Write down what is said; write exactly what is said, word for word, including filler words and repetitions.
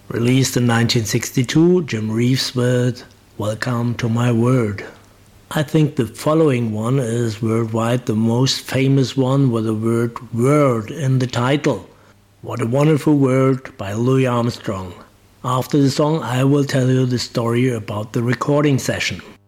Released in nineteen sixty-two, Jim Reeves with Welcome to My World. I think the following one is worldwide the most famous one with the word world in the title. What a Wonderful World by Louis Armstrong. After the song, I will tell you the story about the recording session.